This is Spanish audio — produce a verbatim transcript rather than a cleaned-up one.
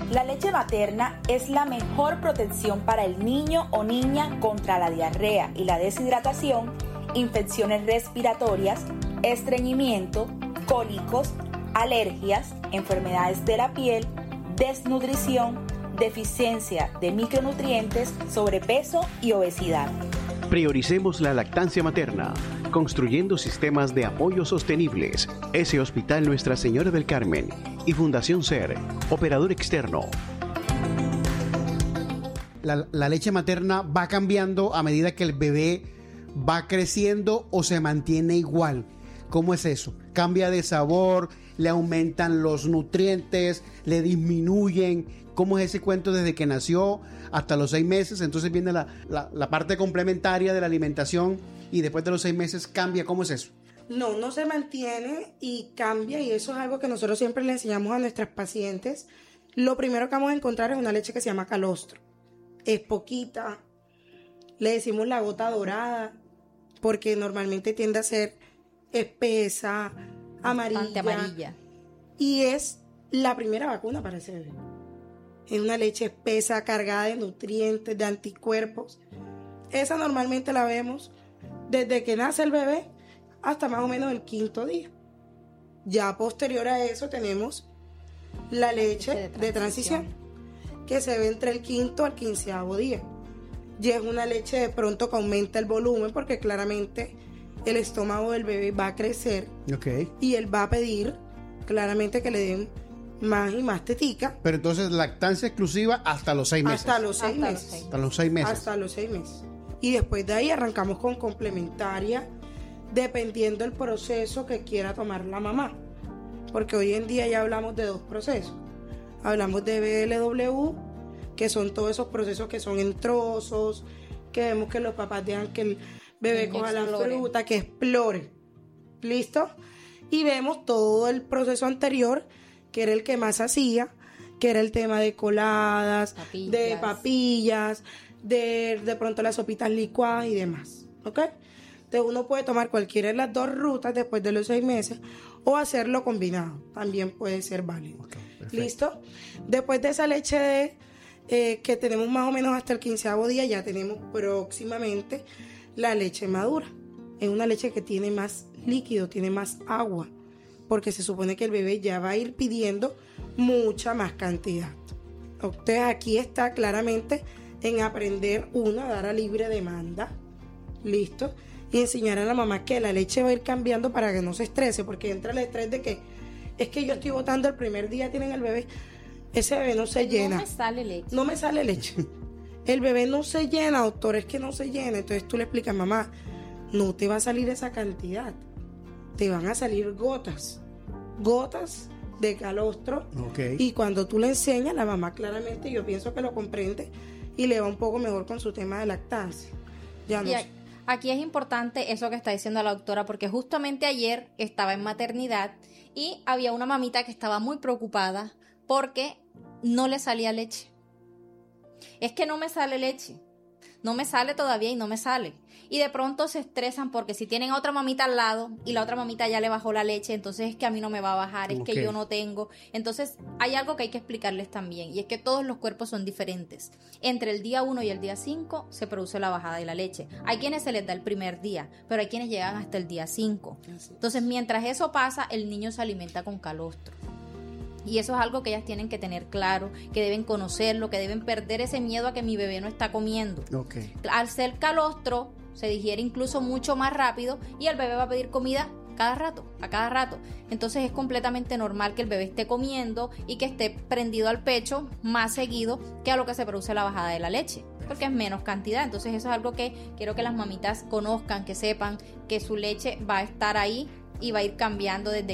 La leche materna es la mejor protección para el niño o niña contra la diarrea y la deshidratación, infecciones respiratorias, estreñimiento, cólicos, alergias, enfermedades de la piel, desnutrición, deficiencia de micronutrientes, sobrepeso y obesidad. Prioricemos la lactancia materna, construyendo sistemas de apoyo sostenibles. Ese Hospital Nuestra Señora del Carmen y Fundación SER, operador externo. La, la leche materna va cambiando a medida que el bebé va creciendo o se mantiene igual. ¿Cómo es eso? ¿Cambia de sabor? ¿Le aumentan los nutrientes? ¿Le disminuyen? ¿Cómo es ese cuento desde que nació hasta los seis meses? Entonces viene la, la, la parte complementaria de la alimentación y después de los seis meses cambia. ¿Cómo es eso? No, no se mantiene y cambia, y eso es algo que nosotros siempre le enseñamos a nuestras pacientes. Lo primero que vamos a encontrar es una leche que se llama calostro. Es poquita, le decimos la gota dorada, porque normalmente tiende a ser espesa, amarilla, amarilla. Y es la primera vacuna para ese bebé. Es una leche espesa, cargada de nutrientes, de anticuerpos. Esa normalmente la vemos desde que nace el bebé hasta más o menos el quinto día. Ya posterior a eso tenemos la leche de transición, de transición que se ve entre el quinto al quinceavo día. Y es una leche de pronto que aumenta el volumen porque claramente el estómago del bebé va a crecer, okay, y él va a pedir claramente que le den más y más tetica. Pero entonces lactancia exclusiva hasta los seis meses. Hasta los seis hasta meses. Los seis. Hasta los seis meses. Hasta los seis meses. Y después de ahí arrancamos con complementaria, dependiendo del proceso que quiera tomar la mamá. Porque hoy en día ya hablamos de dos procesos. Hablamos de B L W, que son todos esos procesos que son en trozos, que vemos que los papás dejan que el bebé coja la fruta, que explore. ¿Listo? Y vemos todo el proceso anterior, que era el que más hacía, que era el tema de coladas, papillas. de papillas, de, de pronto las sopitas licuadas y demás. ¿Ok? Entonces uno puede tomar cualquiera de las dos rutas después de los seis meses o hacerlo combinado. También puede ser válido. Okay, ¿listo? Después de esa leche de, eh, que tenemos más o menos hasta el quinceavo día, ya tenemos próximamente la leche madura. Es una leche que tiene más líquido, tiene más agua, porque se supone que el bebé ya va a ir pidiendo mucha más cantidad. Entonces aquí está claramente en aprender uno a dar a libre demanda. ¿Listo? Y enseñar a la mamá que la leche va a ir cambiando para que no se estrese, porque entra el estrés de que es que yo estoy botando el primer día, tienen el bebé, ese bebé no se llena. No me sale leche. No me sale leche. El bebé no se llena, doctor, es que no se llena. Entonces tú le explicas, mamá, no te va a salir esa cantidad. Te van a salir gotas. Gotas de calostro. Okay. Y cuando tú le enseñas, la mamá claramente, yo pienso que lo comprende y le va un poco mejor con su tema de lactancia. Ya no sé. Aquí es importante eso que está diciendo la doctora, porque justamente ayer estaba en maternidad y había una mamita que estaba muy preocupada porque no le salía leche. Es que no me sale leche, no me sale todavía y no me sale. Y de pronto se estresan porque si tienen a otra mamita al lado y la otra mamita ya le bajó la leche, entonces es que a mí no me va a bajar, es okay. que yo no tengo. Entonces hay algo que hay que explicarles también, y es que todos los cuerpos son diferentes. Entre el día uno y el día cinco se produce la bajada de la leche. Hay quienes se les da el primer día, pero hay quienes llegan hasta el día cinco. Entonces mientras eso pasa, el niño se alimenta con calostro. Y eso es algo que ellas tienen que tener claro, que deben conocerlo, que deben perder ese miedo a que mi bebé no está comiendo. Okay. Al ser calostro, se digiere incluso mucho más rápido y el bebé va a pedir comida cada rato, a cada rato. Entonces es completamente normal que el bebé esté comiendo y que esté prendido al pecho más seguido que a lo que se produce la bajada de la leche, porque es menos cantidad. Entonces eso es algo que quiero que las mamitas conozcan, que sepan que su leche va a estar ahí y va a ir cambiando desde